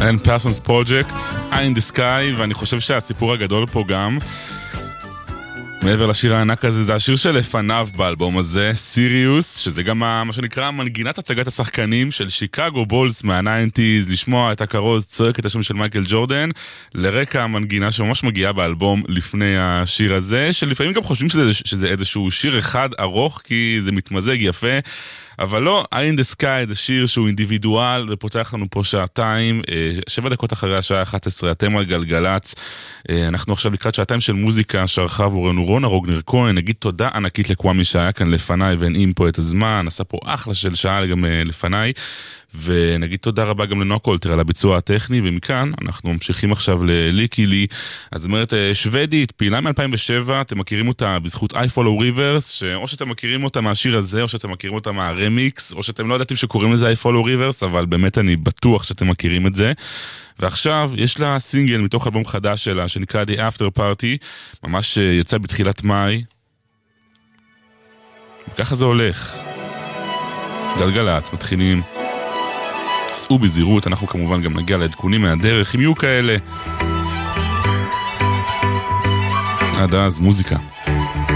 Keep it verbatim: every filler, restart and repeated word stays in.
And Parsons Project, Eye in the Sky, ואני חושב שהסיפור הגדול פה גם, מעבר לשיר הענק הזה, זה השיר שלפניו באלבום הזה, סיריוס, שזה גם מה שנקרא מנגינת הצגת השחקנים של שיקגו בולס מה-תשעים, לשמוע את הכרוז צועק את השם של מייקל ג'ורדן, לרקע המנגינה שממש מגיעה באלבום לפני השיר הזה, שלפעמים גם חושבים שזה, שזה איזשהו שיר אחד ארוך, כי זה מתמזג יפה, אבל לא, Eye in the Sky זה שיר שהוא אינדיבידואל ופותח לנו פה שעתיים, שבע דקות אחרי השעה אחת עשרה, אתם על גלגלץ, אנחנו עכשיו לקראת שעתיים של מוזיקה שערכה עבורנו רונה רוגנר כהן, נגיד תודה ענקית לקוואמי שהיה כאן לפניי והנעים פה את הזמן, עשה פה אחלה של שעה גם לפניי, ונגיד תודה רבה גם לנועה קולטר על הביצוע הטכני, ומכאן אנחנו ממשיכים עכשיו לליקי לי, אז זאת אומרת שוודית, פעילה מ-אלפיים ושבע, אתם מכירים אותה בזכות I Follow Rivers, שאו שאתם מכירים אותה מהשיר הזה, או שאתם מכירים אותה מהרמיקס, או שאתם לא יודעים שקוראים לזה I Follow Rivers, אבל באמת אני בטוח שאתם מכירים את זה, ועכשיו יש לה סינגל מתוך אלבום חדש שלה, שנקרא The After Party, ממש יצא בתחילת מאי, וככה זה הולך, גלגלץ, מתחילים, סעו בזירות, אנחנו כמובן גם נגיע לעדכונים מהדרך, אם יהיו כאלה. עד אז, מוזיקה.